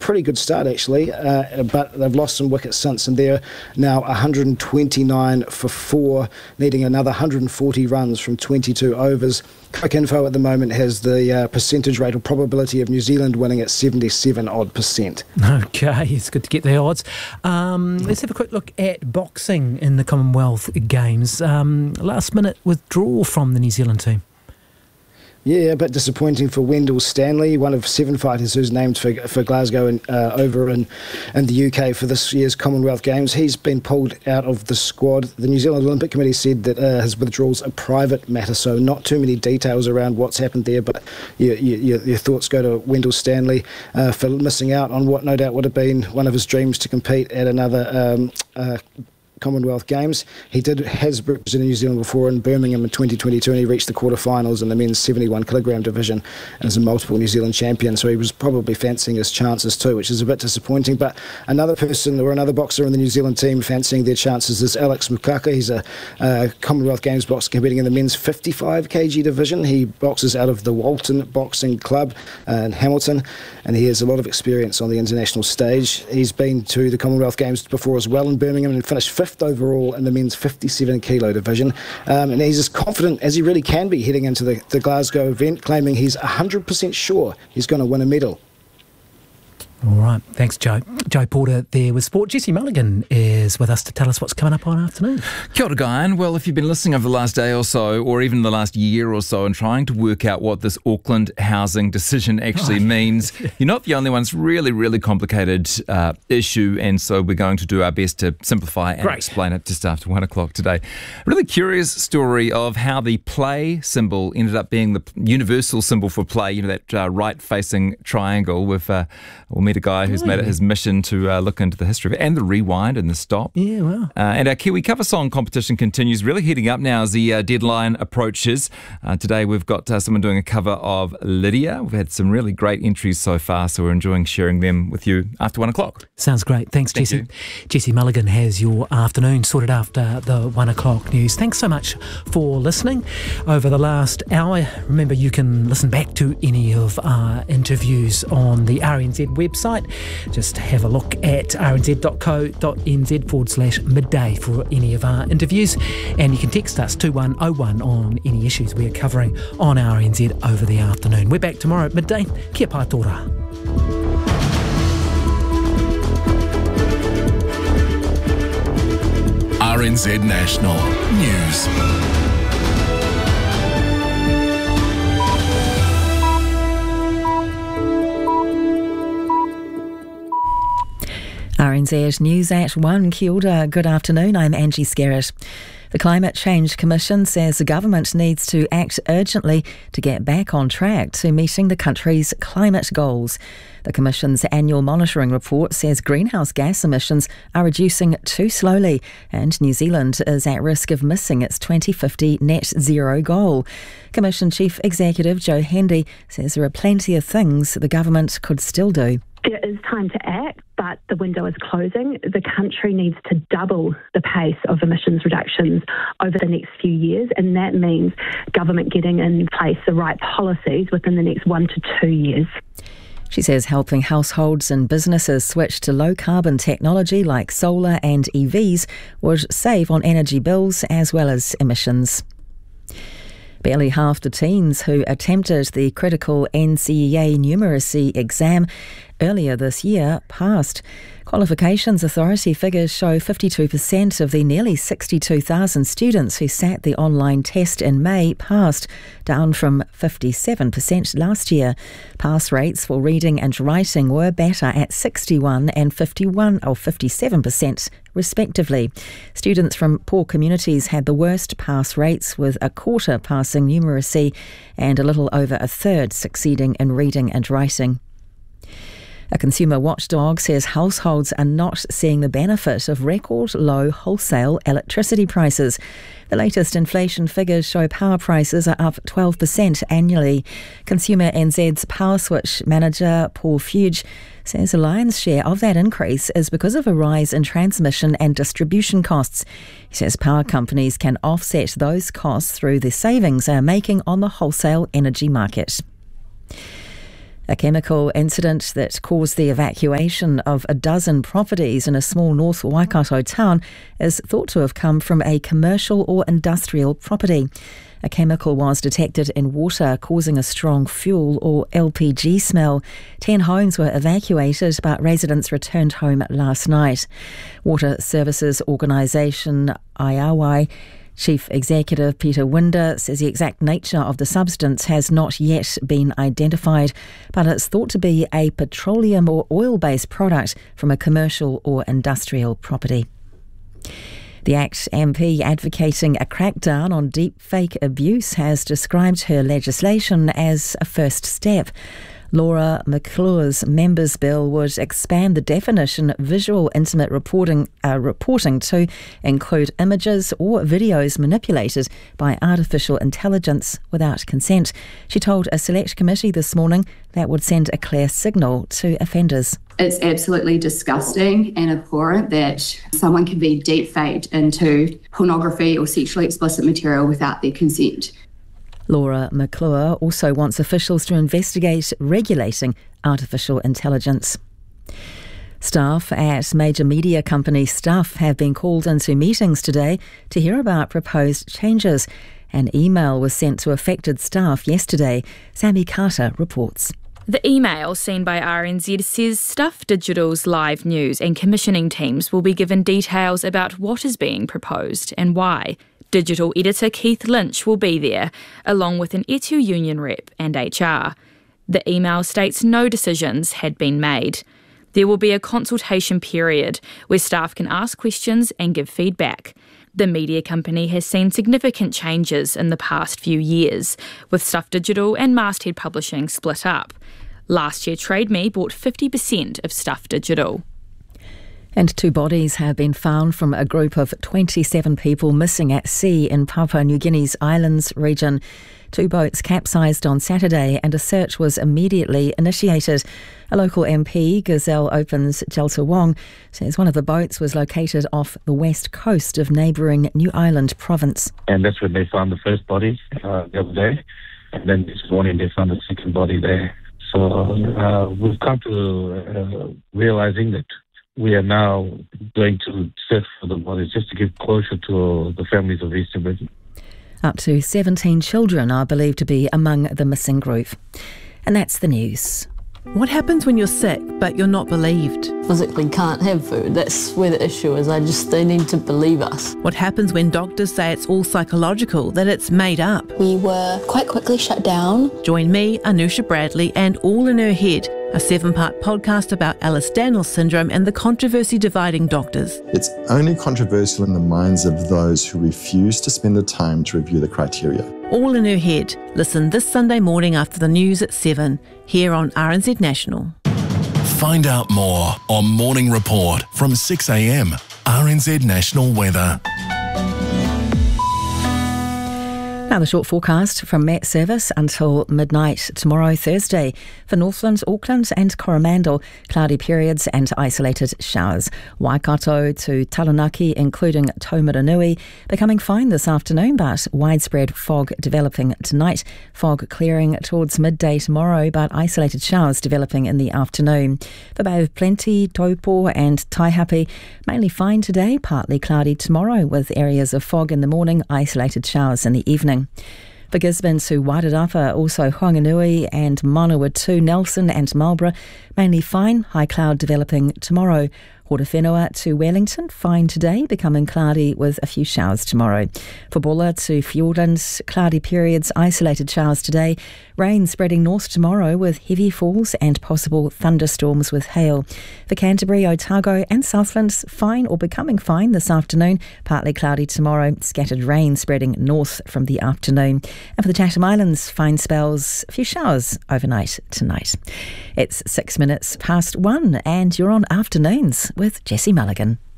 pretty good start actually, but they've lost some wickets since, and they're now 129 for 4, needing another 140 runs from 22 overs. Quick Info at the moment has the percentage rate or probability of New Zealand winning at 77% odd. Okay, it's good to get the odds. Let's have a quick look at boxing in the Commonwealth Games. Last minute withdrawal from the New Zealand team. Yeah, a bit disappointing for Wendell Stanley, one of 7 fighters who's named for Glasgow and over in the UK for this year's Commonwealth Games. He's been pulled out of the squad. The New Zealand Olympic Committee said that his withdrawal's a private matter, so not too many details around what's happened there, but your thoughts go to Wendell Stanley for missing out on what no doubt would have been one of his dreams to compete at another Commonwealth Games. He has represented New Zealand before in Birmingham in 2022, and he reached the quarterfinals in the men's 71 kilogram division and is a multiple New Zealand champion, so he was probably fancying his chances too, which is a bit disappointing. But another person or another boxer in the New Zealand team fancying their chances is Alex Mukaka. He's a Commonwealth Games boxer competing in the men's 55 kg division. He boxes out of the Walton Boxing Club in Hamilton, and he has a lot of experience on the international stage. He's been to the Commonwealth Games before as well in Birmingham and finished 5th overall in the men's 57 kilo division, and he's as confident as he really can be heading into the Glasgow event, claiming he's 100% sure he's going to win a medal. All right, thanks Joe. Joe Porter there with sport. Jesse Mulligan is with us to tell us what's coming up on afternoon. Kia ora, Guyan. Well, if you've been listening over the last day or so, or even the last year or so, and trying to work out what this Auckland housing decision actually means, you're not the only one. It's really, really complicated issue, and so we're going to do our best to simplify and explain it just after 1 o'clock today. A really curious story of how the play symbol ended up being the universal symbol for play, you know, that right-facing triangle. We'll meet a guy who's made it his mission to look into the history of it, and the rewind and the stop. Yeah, wow. And our Kiwi cover song competition continues, really heating up now as the deadline approaches. Today we've got someone doing a cover of Lydia. We've had some really great entries so far, so we're enjoying sharing them with you after 1 o'clock. Sounds great. Thanks, Jesse. Jesse Mulligan has your afternoon sorted after the 1 o'clock news. Thanks so much for listening over the last hour. Remember, you can listen back to any of our interviews on the RNZ website. Just have a look at rnz.co.nz/midday for any of our interviews, and you can text us 2101 on any issues we're covering on RNZ over the afternoon. We're back tomorrow at midday. Kia pai tōra. RNZ National News. RNZ News at 1. Kia ora, good afternoon, I'm Angie Skerritt. The Climate Change Commission says the government needs to act urgently to get back on track to meeting the country's climate goals. The Commission's annual monitoring report says greenhouse gas emissions are reducing too slowly, and New Zealand is at risk of missing its 2050 net zero goal. Commission Chief Executive Joe Hendy says there are plenty of things the government could still do. There is time to act, but the window is closing. The country needs to double the pace of emissions reductions over the next few years, and that means government getting in place the right policies within the next 1 to 2 years. She says helping households and businesses switch to low-carbon technology like solar and EVs would save on energy bills as well as emissions. Barely half the teens who attempted the critical NCEA numeracy exam earlier this year passed. Qualifications Authority figures show 52% of the nearly 62,000 students who sat the online test in May passed, down from 57% last year. Pass rates for reading and writing were better at 61 and 57% respectively. Students from poor communities had the worst pass rates, with a quarter passing numeracy and a little over a third succeeding in reading and writing. A consumer watchdog says households are not seeing the benefit of record low wholesale electricity prices. The latest inflation figures show power prices are up 12% annually. Consumer NZ's Power Switch manager Paul Fuge says the lion's share of that increase is because of a rise in transmission and distribution costs. He says power companies can offset those costs through the savings they are making on the wholesale energy market. A chemical incident that caused the evacuation of a dozen properties in a small North Waikato town is thought to have come from a commercial or industrial property. A chemical was detected in water, causing a strong fuel or LPG smell. 10 homes were evacuated, but residents returned home last night. Water Services Organisation Aiawai Chief Executive Peter Winder says the exact nature of the substance has not yet been identified, but it's thought to be a petroleum or oil-based product from a commercial or industrial property. The ACT MP advocating a crackdown on deepfake abuse has described her legislation as a first step. Laura McClure's Members' Bill would expand the definition of visual intimate reporting to include images or videos manipulated by artificial intelligence without consent. She told a select committee this morning that would send a clear signal to offenders. It's absolutely disgusting and abhorrent that someone can be deep-faked into pornography or sexually explicit material without their consent. Laura McClure also wants officials to investigate regulating artificial intelligence. Staff at major media company Stuff have been called into meetings today to hear about proposed changes. An email was sent to affected staff yesterday. Sammy Carter reports. The email seen by RNZ says Stuff Digital's live news and commissioning teams will be given details about what is being proposed and why. Digital editor Keith Lynch will be there, along with an ETU union rep and HR. The email states no decisions had been made. There will be a consultation period where staff can ask questions and give feedback. The media company has seen significant changes in the past few years, with Stuff Digital and Masthead Publishing split up. Last year, Trade Me bought 50% of Stuff Digital. And 2 bodies have been found from a group of 27 people missing at sea in Papua New Guinea's Islands region. 2 boats capsized on Saturday and a search was immediately initiated. A local MP, Gazelle Open's Jalta Wong, says one of the boats was located off the west coast of neighbouring New Island province. And that's when they found the first body the other day. And then this morning they found the second body there. So we've come to realising that we are now going to search for the bodies just to give closure to the families of Eastern Britain. Up to 17 children are believed to be among the missing group. And that's the news. What happens when you're sick but you're not believed? Physically can't have food. That's where the issue is. They need to believe us. What happens when doctors say it's all psychological, that it's made up? We were quite quickly shut down. Join me, Anusha Bradley, and All in Her Head, a 7-part podcast about Ehlers-Danlos syndrome and the controversy dividing doctors. It's only controversial in the minds of those who refuse to spend the time to review the criteria. All in Her Head. Listen this Sunday morning after the news at 7, here on RNZ National. Find out more on Morning Report from 6 a.m. RNZ National Weather. Now the short forecast from Met Service until midnight tomorrow, Thursday. For Northland, Auckland and Coromandel, cloudy periods and isolated showers. Waikato to Taranaki, including Taumaranui, becoming fine this afternoon, but widespread fog developing tonight. Fog clearing towards midday tomorrow, but isolated showers developing in the afternoon. For Bay of Plenty, Taupo and Taihape, mainly fine today, partly cloudy tomorrow with areas of fog in the morning, isolated showers in the evening. For Gisborne to Wairarapa, also Whanganui and Manawatu, Nelson and Marlborough, mainly fine, high cloud developing tomorrow. Horowhenua to Wellington, fine today, becoming cloudy with a few showers tomorrow. For Bulla to Fiordland, cloudy periods, isolated showers today. Rain spreading north tomorrow with heavy falls and possible thunderstorms with hail. For Canterbury, Otago and Southland, fine or becoming fine this afternoon, partly cloudy tomorrow, scattered rain spreading north from the afternoon. And for the Chatham Islands, fine spells, a few showers overnight tonight. It's 6 minutes past 1 and you're on Afternoons with Jessie Mulligan.